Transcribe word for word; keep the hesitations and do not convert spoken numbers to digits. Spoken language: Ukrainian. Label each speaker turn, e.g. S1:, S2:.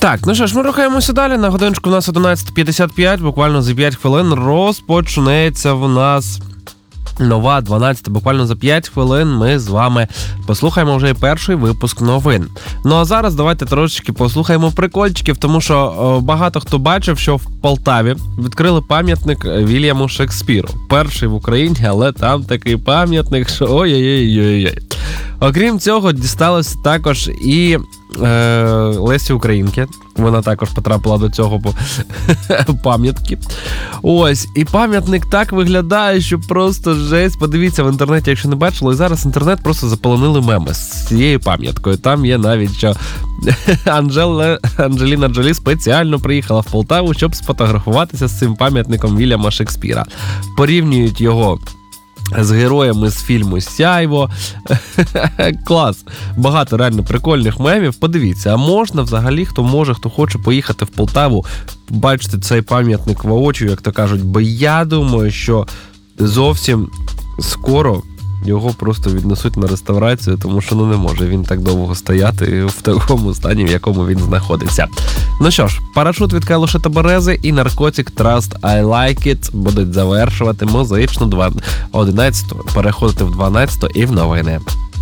S1: Так, ну що ж, ми рухаємося далі. На годиночку в нас одинадцята п'ятдесят п'ять, буквально за п'ять хвилин розпочнеться в нас нова дванадцята. Буквально за п'ять хвилин ми з вами послухаємо вже і перший випуск новин. Ну а зараз давайте трошечки послухаємо прикольчиків, тому що о, багато хто бачив, що в Полтаві відкрили пам'ятник Вільяму Шекспіру. Перший в Україні, але там такий пам'ятник, що ой-ой-ой-ой-ой. Окрім цього, дісталося також і е, Лесі Українки. Вона також потрапила до цього пам'ятки. Ось, і пам'ятник так виглядає, що просто жесть. Подивіться в інтернеті, якщо не бачили. І зараз інтернет просто заполонили меми з цією пам'яткою. Там є навіть, що Анджела, Анджеліна Джолі спеціально приїхала в Полтаву, щоб сфотографуватися з цим пам'ятником Вільяма Шекспіра. Порівнюють його з героями з фільму «Сяйво». Клас. Багато реально прикольних мемів. Подивіться, а можна взагалі, хто може, хто хоче поїхати в Полтаву, бачити цей пам'ятник воочию, як то кажуть, бо я думаю, що зовсім скоро його просто віднесуть на реставрацію, тому що ну не може він так довго стояти в такому стані, в якому він знаходиться. Ну що ж, парашут від Калуша та Берези і Наркотик Trust I Like It будуть завершувати музичну одинадцяту, переходити в дванадцяту і в новини.